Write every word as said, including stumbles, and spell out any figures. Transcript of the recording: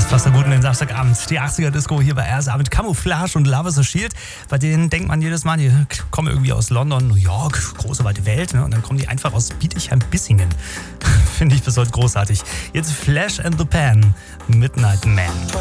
Passt ja gut in den Samstagabend. Die achtziger-Disco hier bei R S A mit Camouflage und Love is a Shield. Bei denen denkt man jedes Mal, die kommen irgendwie aus London, New York, große weite Welt. Ne? Und dann kommen die einfach aus Bietigheim-Bissingen. Finde ich bis heute großartig. Jetzt Flash and the Pan, Midnight Man.